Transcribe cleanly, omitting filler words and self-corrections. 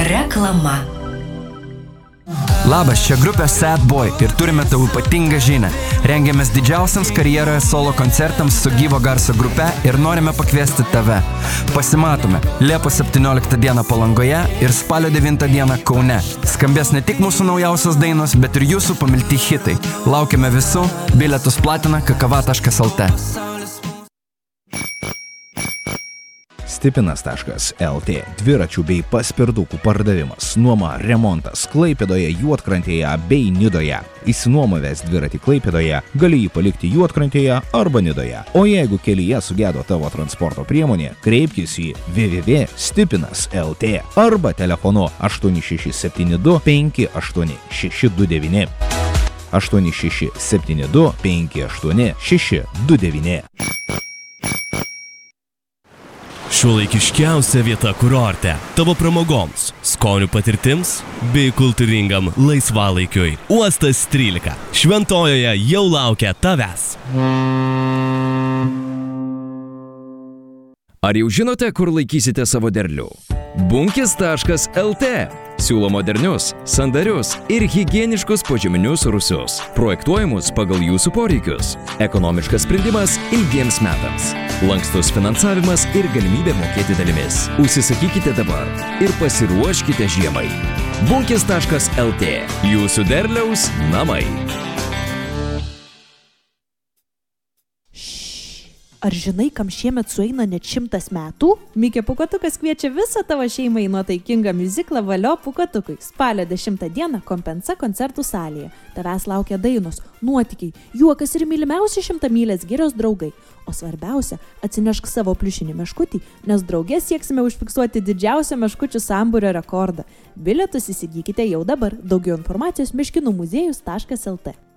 Reklama. Labas, čia grupė Sad Boy ir turime tau ypatingą žinią. Rengiamės didžiausiams karjeroje solo koncertams su gyvo garso grupe ir norime pakviesti tave. Pasimatome Liepos 17 dieną Palangoje ir spalio 9 dieną Kaune. Skambės ne tik mūsų naujausios dainos, bet ir jūsų pamilti hitai. Laukiame visų, bilietus platina kakava.lt. Stipinas.lt dviračių bei paspirdukų pardavimas, nuoma, remontas Klaipėdoje, Juodkrantėje bei Nidoje. Išsinuomavęs dviratį Klaipėdoje, gali jį palikti Juodkrantėje arba Nidoje. O jeigu kelyje sugedo tavo transporto priemonė, kreipkis į www.stipinas.lt arba telefonu 8672 58629. 8672 58629. Šiuolaikiškiausia vieta kurorte tavo pramogoms, skonių patirtims bei kultūringam laisvalaikiui. Uostas 13 Šventojoje jau laukia tavęs. Ar jau žinote, kur laikysite savo derlių? Bunkis.lt siūlo modernius, sandarius ir higieniškus požeminius rūsius, projektuojamus pagal jūsų poreikius. Ekonomiškas sprendimas ilgiems metams. Lankstus finansavimas ir galimybė mokėti dalimis. Užsisakykite dabar ir pasiruoškite žiemai. Bunkis.lt jūsų derliaus namai. Ar žinai, kam šiemet sueina net 100 metų? Mikė Pūkuotukas kviečia visą tavo šeimą į nuotaikingą miuziklą Valio Pūkuotukui. Spalio 10 dieną Kompensa koncertų salėje. Tavęs laukia dainos, nuotykiai, juokas ir mylimiausi 100 mylės girios draugai. O svarbiausia, atsinešk savo pliušinį meškutį, nes drauge sieksime užfiksuoti didžiausią meškučių sambūrio rekordą. Bilietus įsigykite jau dabar. Daugiau informacijos meškinumuziejus.lt.